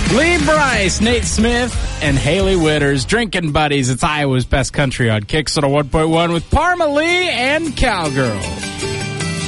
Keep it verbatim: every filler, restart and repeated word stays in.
Lee Bryce, Nate Smith, and Haley Witters, Drinking Buddies. It's Iowa's Best Country on Kicks on a one point one with Parma Lee and Cowgirl.